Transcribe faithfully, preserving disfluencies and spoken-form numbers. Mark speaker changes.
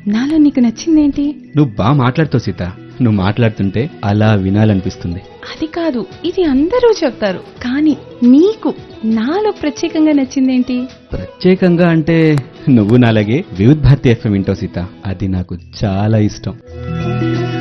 Speaker 1: నాలో నీకు నచ్చిందేంటి?
Speaker 2: నువ్వు బాగా మాట్లాడుతావు సీత. నువ్వు మాట్లాడుతుంటే అలా వినాలనిపిస్తుంది.
Speaker 1: అది కాదు, ఇది అందరూ చెప్తారు, కానీ నీకు నాలో ప్రత్యేకంగా నచ్చిందేంటి?
Speaker 2: ప్రత్యేకంగా అంటే నువ్వు నాలాగే వివిధ భారతి ఎఫ్ఎం వింటావు సీత. అది నాకు చాలా ఇష్టం.